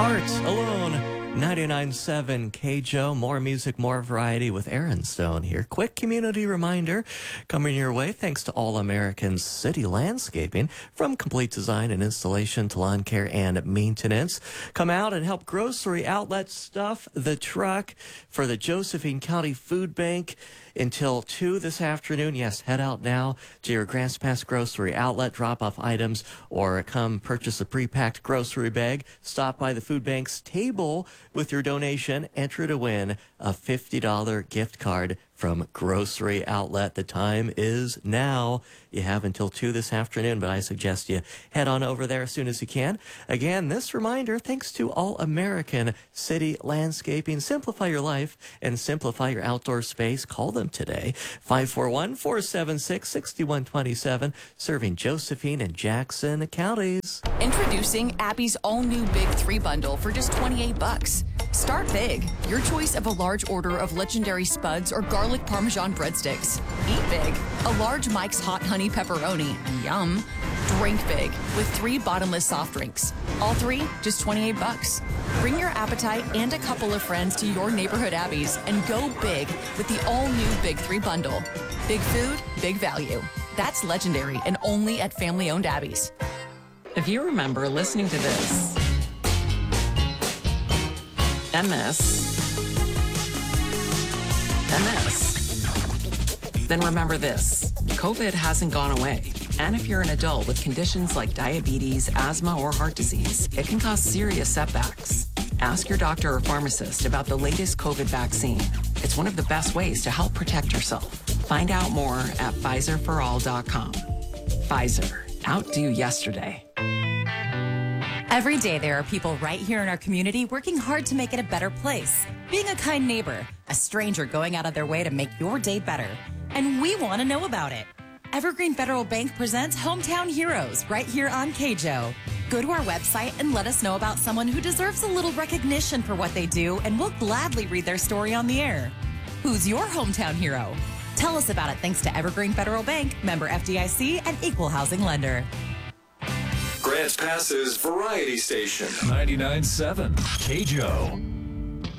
Heart Alone, 99.7 KJO. More music, more variety with Aaron Stone here. Quick community reminder coming your way thanks to All American City Landscaping. From complete design and installation to lawn care and maintenance. Come out and help Grocery Outlet stuff the truck for the Josephine County Food Bank until 2 this afternoon. Yes, head out now to your Grants Pass Grocery Outlet, drop off items, or come purchase a pre-packed grocery bag. Stop by the food bank's table with your donation. Enter to win a $50 gift card from Grocery Outlet. The time is now. You have until 2 this afternoon, but I suggest you head on over there as soon as you can. Again, this reminder, thanks to All American City Landscaping. Simplify your life and simplify your outdoor space. Call them today. 541-476-6127, serving Josephine and Jackson counties. Introducing Abby's all-new Big 3 bundle for just $28. Start big. Your choice of a large order of legendary spuds or garlic Parmesan breadsticks. Eat big. A large Mike's Hot Honey Pepperoni. Yum. Drink big with 3 bottomless soft drinks. All 3, just $28. Bring your appetite and a couple of friends to your neighborhood Abby's and go big with the all-new Big 3 bundle. Big food, big value. That's legendary and only at family-owned Abby's. If you remember listening to this, MS, then remember this. COVID hasn't gone away. And if you're an adult with conditions like diabetes, asthma, or heart disease, it can cause serious setbacks. Ask your doctor or pharmacist about the latest COVID vaccine. It's one of the best ways to help protect yourself. Find out more at PfizerForAll.com. Pfizer. Outdo yesterday. Every day there are people right here in our community working hard to make it a better place. Being a kind neighbor, a stranger going out of their way to make your day better. And we want to know about it. Evergreen Federal Bank presents Hometown Heroes right here on KJO. Go to our website and let us know about someone who deserves a little recognition for what they do, and we'll gladly read their story on the air. Who's your hometown hero? Tell us about it thanks to Evergreen Federal Bank, member FDIC, and equal housing lender. Grants Pass's Variety Station. 99.7 KJO.